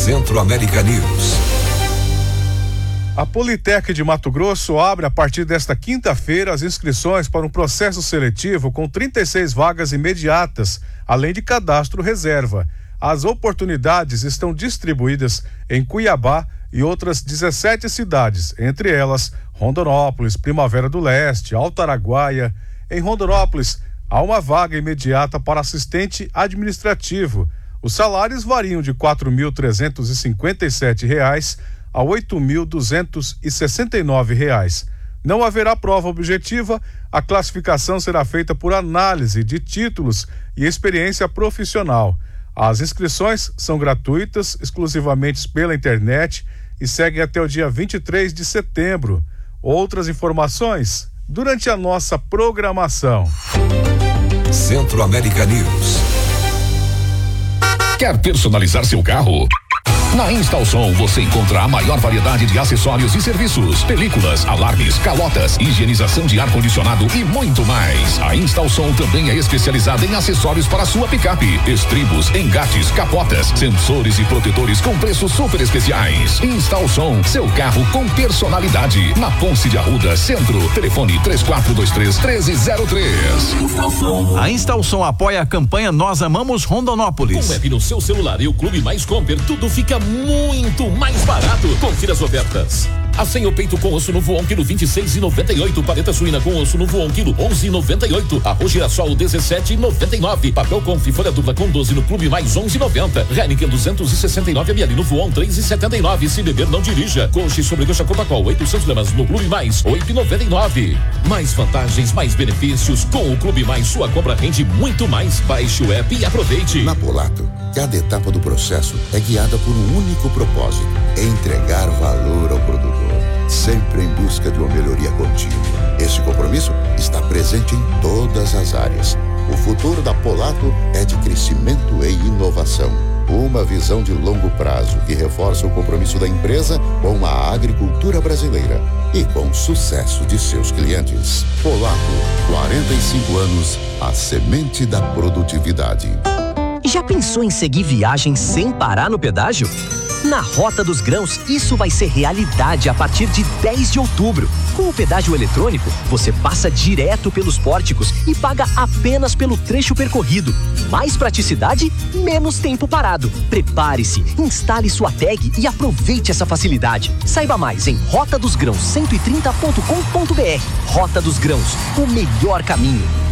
Centro-América News. A Politec de Mato Grosso abre a partir desta quinta-feira as inscrições para um processo seletivo com 36 vagas imediatas, além de cadastro reserva. As oportunidades estão distribuídas em Cuiabá e outras 17 cidades, entre elas Rondonópolis, Primavera do Leste, Alto Araguaia. Em Rondonópolis, há uma vaga imediata para assistente administrativo. Os salários variam de R$ 4.357 a R$ 8.269. Não haverá prova objetiva, a classificação será feita por análise de títulos e experiência profissional. As inscrições são gratuitas, exclusivamente pela internet e seguem até o dia 23 de setembro. Outras informações durante a nossa programação. Centro-América News. Quer personalizar seu carro? Na Instalson você encontra a maior variedade de acessórios e serviços, películas, alarmes, calotas, higienização de ar-condicionado e muito mais. A Instalson também é especializada em acessórios para sua picape, estribos, engates, capotas, sensores e protetores com preços super especiais. Instalson, seu carro com personalidade. Na Ponce de Arruda, Centro. Telefone 3423-1303. A Instalson apoia a campanha Nós Amamos Rondonópolis. Com o app no seu celular e o Clube Mais Comper, tudo fica muito mais barato. Confira as ofertas. Acém o peito com osso no voon, quilo 26,98. Paleta suína com osso no voon, quilo 11,98. Arroz girassol 17,99. Papel conf folha dupla com 12 no Clube Mais 11,90. Heineken 269 ml no voon 3,79. Se beber não dirija. Coxa e sobrecoxa Copacol 800 gramas no Clube Mais 8,99. Mais vantagens, mais benefícios com o Clube Mais. Sua compra rende muito mais. Baixe o app e aproveite. Na Polato, cada etapa do processo é guiada por um único propósito: entregar valor ao produtor, sempre em busca de uma melhoria contínua. Esse compromisso está presente em todas as áreas. O futuro da Polato é de crescimento e inovação. Uma visão de longo prazo que reforça o compromisso da empresa com a agricultura brasileira e com o sucesso de seus clientes. Polato, 45 anos, a semente da produtividade. Já pensou em seguir viagem sem parar no pedágio? Na Rota dos Grãos, isso vai ser realidade a partir de 10 de outubro. Com o pedágio eletrônico, você passa direto pelos pórticos e paga apenas pelo trecho percorrido. Mais praticidade, menos tempo parado. Prepare-se, instale sua tag e aproveite essa facilidade. Saiba mais em rotadosgrãos130.com.br. Rota dos Grãos, o melhor caminho.